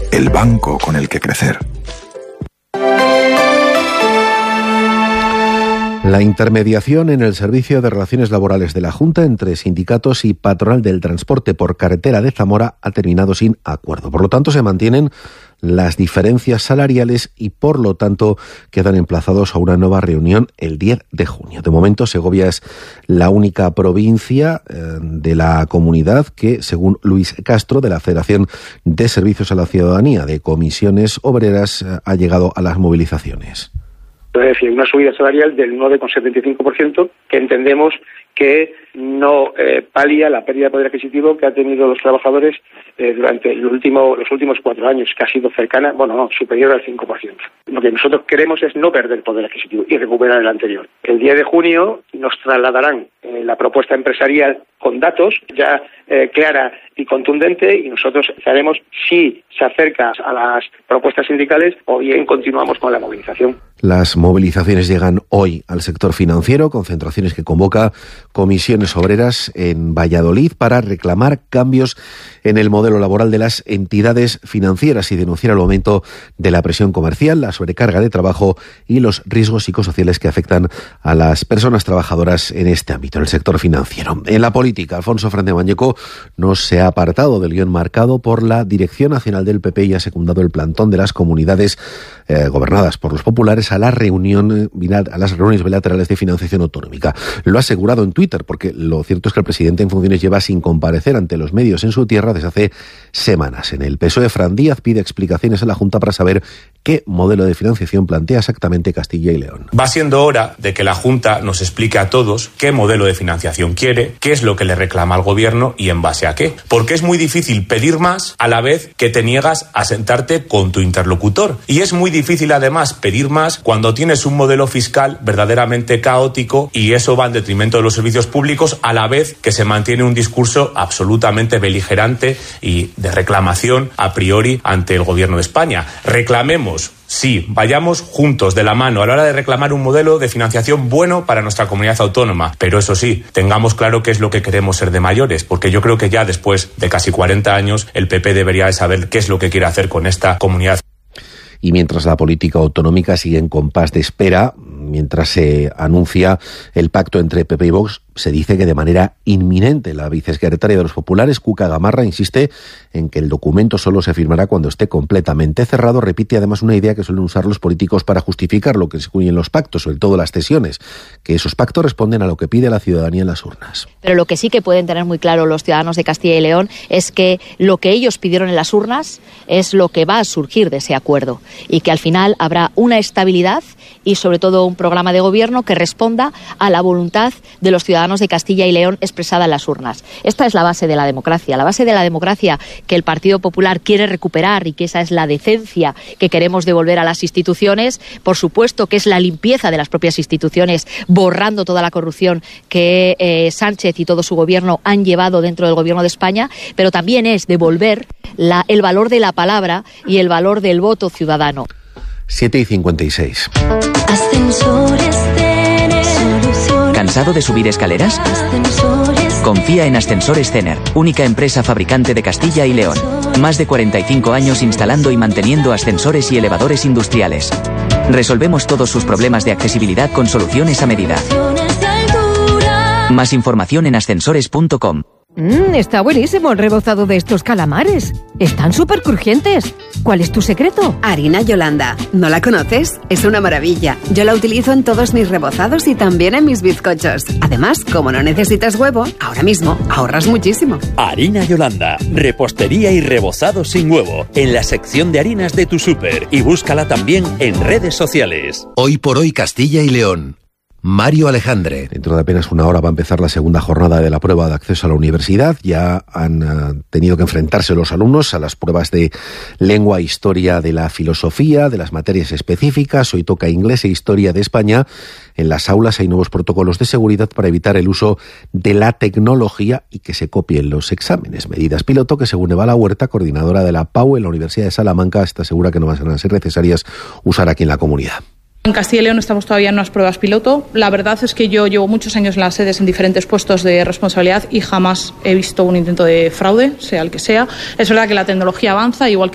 el banco con el que crecer. La intermediación en el Servicio de Relaciones Laborales de la Junta entre sindicatos y patronal del transporte por carretera de Zamora ha terminado sin acuerdo. Por lo tanto, se mantienen las diferencias salariales y, por lo tanto, quedan emplazados a una nueva reunión el 10 de junio. De momento, Segovia es la única provincia de la comunidad que, según Luis Castro, de la Federación de Servicios a la Ciudadanía de Comisiones Obreras, ha llegado a las movilizaciones. Es decir, una subida salarial del 9,75% que entendemos que no palia la pérdida de poder adquisitivo que han tenido los trabajadores durante los últimos 4 años, que ha sido cercana, superior al 5%. Lo que nosotros queremos es no perder poder adquisitivo y recuperar el anterior. El 10 de junio nos trasladarán la propuesta empresarial con datos ya clara y contundente, y nosotros haremos si se acerca a las propuestas sindicales o bien continuamos con la movilización. Las movilizaciones llegan hoy al sector financiero, concentraciones que convoca Comisiones Obreras en Valladolid para reclamar cambios en el modelo laboral de las entidades financieras y denunciar el aumento de la presión comercial, la sobrecarga de trabajo y los riesgos psicosociales que afectan a las personas trabajadoras en este ámbito, en el sector financiero. En la política, Alfonso Fernández Mañeco no se ha apartado del guión marcado por la Dirección Nacional del PP y ha secundado el plantón de las comunidades gobernadas por los populares a las reuniones bilaterales de financiación autonómica. Lo ha asegurado en Twitter, porque lo cierto es que el presidente en funciones lleva sin comparecer ante los medios en su tierra desde hace semanas. En el PSOE, Fran Díaz pide explicaciones a la Junta para saber qué modelo de financiación plantea exactamente Castilla y León. Va siendo hora de que la Junta nos explique a todos qué modelo de financiación quiere, qué es lo que le reclama al Gobierno y en base a qué. Porque es muy difícil pedir más a la vez que te niegas a sentarte con tu interlocutor. Y es muy difícil además pedir más cuando tienes un modelo fiscal verdaderamente caótico, y eso va en detrimento de los servicios públicos, a la vez que se mantiene un discurso absolutamente beligerante y de reclamación a priori ante el Gobierno de España. Reclamemos, sí, vayamos juntos de la mano a la hora de reclamar un modelo de financiación bueno para nuestra comunidad autónoma, pero eso sí, tengamos claro qué es lo que queremos ser de mayores, porque yo creo que ya después de casi 40 años el PP debería de saber qué es lo que quiere hacer con esta comunidad. Y mientras la política autonómica sigue en compás de espera, mientras se anuncia el pacto entre PP y Vox, se dice que de manera inminente la vicesecretaria de los populares, Cuca Gamarra, insiste en que el documento solo se firmará cuando esté completamente cerrado. Repite además una idea que suelen usar los políticos para justificar lo que se incluye en los pactos, sobre todo las cesiones, que esos pactos responden a lo que pide la ciudadanía en las urnas. Pero lo que sí que pueden tener muy claro los ciudadanos de Castilla y León es que lo que ellos pidieron en las urnas es lo que va a surgir de ese acuerdo, y que al final habrá una estabilidad y sobre todo un programa de gobierno que responda a la voluntad de los ciudadanos de Castilla y León expresada en las urnas. Esta es la base de la democracia que el Partido Popular quiere recuperar, y que esa es la decencia que queremos devolver a las instituciones. Por supuesto que es la limpieza de las propias instituciones, borrando toda la corrupción que Sánchez y todo su gobierno han llevado dentro del gobierno de España, pero también es devolver el valor de la palabra y el valor del voto ciudadano. 7:56. ¿Cansado de subir escaleras? Confía en Ascensores Cener, única empresa fabricante de Castilla y León. Más de 45 años instalando y manteniendo ascensores y elevadores industriales. Resolvemos todos sus problemas de accesibilidad con soluciones a medida. Más información en ascensores.com. Está buenísimo el rebozado de estos calamares. Están súper crujientes. ¿Cuál es tu secreto? Harina Yolanda. ¿No la conoces? Es una maravilla. Yo la utilizo en todos mis rebozados y también en mis bizcochos. Además, como no necesitas huevo, ahora mismo ahorras muchísimo. Harina Yolanda. Repostería y rebozado sin huevo. En la sección de harinas de tu súper. Y búscala también en redes sociales. Hoy por hoy Castilla y León. Mario Alejandre. Dentro de apenas una hora va a empezar la segunda jornada de la prueba de acceso a la universidad. Ya han tenido que enfrentarse los alumnos a las pruebas de lengua, historia de la filosofía, de las materias específicas. Hoy toca inglés e historia de España. En las aulas hay nuevos protocolos de seguridad para evitar el uso de la tecnología y que se copien los exámenes. Medidas piloto que, según Eva La Huerta, coordinadora de la PAU en la Universidad de Salamanca, está segura que no van a ser necesarias usar aquí en la comunidad. En Castilla y León estamos todavía en unas pruebas piloto. La verdad es que yo llevo muchos años en las sedes en diferentes puestos de responsabilidad y jamás he visto un intento de fraude, sea el que sea. Es verdad que la tecnología avanza, igual que